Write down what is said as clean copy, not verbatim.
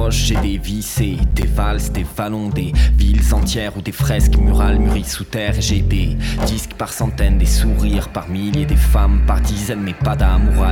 poche, j'ai des vissés, des valses, des vallons, des villes entières ou des fresques murales mûries sous terre. Et j'ai des disques par centaines, des sourires par milliers, des femmes par dizaines, mais pas d'amour à